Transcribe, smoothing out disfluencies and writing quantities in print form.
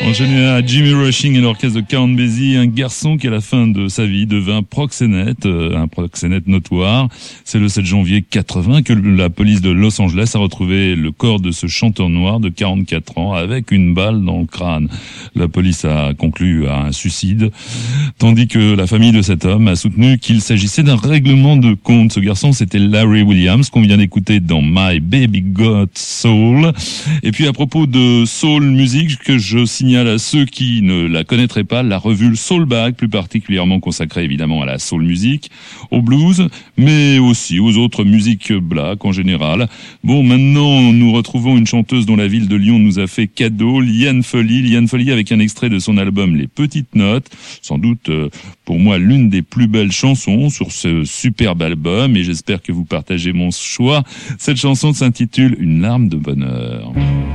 Enchaîné à Jimmy Rushing et l'orchestre de Count Basie, un garçon qui à la fin de sa vie devint proxénète, un proxénète notoire. C'est le 7 janvier 80 que la police de Los Angeles a retrouvé le corps de ce chanteur noir de 44 ans avec une balle dans le crâne. La police a conclu à un suicide, tandis que la famille de cet homme a soutenu qu'il s'agissait d'un règlement de compte. Ce garçon, c'était Larry Williams, qu'on vient d'écouter dans My Baby Got Soul. Et puis à propos de soul music, que je signale à ceux qui ne la connaîtraient pas, la revue Soul Bag, plus particulièrement consacrée évidemment à la soul music, au blues, mais aussi aux autres musiques black en général. Bon, maintenant, nous retrouvons une chanteuse dont la ville de Lyon nous a fait cadeau, Liane Folly. Liane Folly avec un extrait de son album Les Petites Notes, sans doute pour moi l'une des plus belles chansons sur ce superbe album, et j'espère que vous partagez mon choix. Cette chanson s'intitule Une larme de bonheur.